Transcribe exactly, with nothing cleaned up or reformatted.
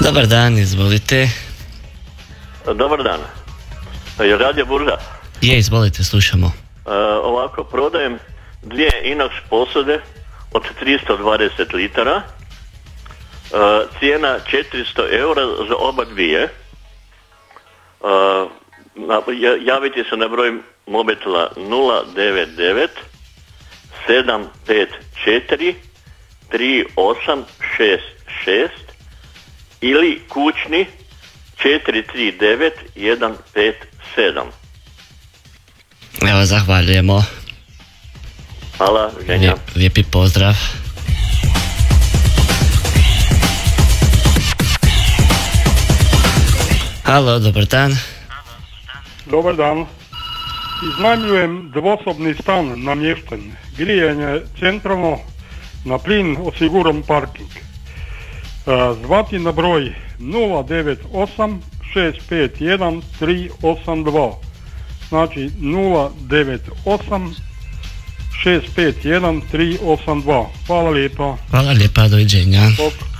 Dobar dan, izvolite. Dobar dan. Je Radio Burza? Je, izvolite, slušamo. Uh, ovako, prodajem dvije inox posude od tristo dvadeset litara. Uh, cijena četiristo eura za oba dvije. Uh, javite se na broj mobitela nula devet devet sedam pet četiri tri osam šest šest ili kućni četiri tri devet jedan pet sedam. Evo, zahvaljujemo. Hvala, ženja. Lijep, lijepi pozdrav. Halo, dobar dan. Dobar dan. Iznajmljujem dvosobni stan namješten. Grijanje centralno, na plin osiguran parking. Zvati na broj nula devet osam šest pet jedan tri osam dva. Znači nula devet osam šest pet jedan tri osam dva. Hvala lijepa. Hvala lijepa, doviđenja. Ok.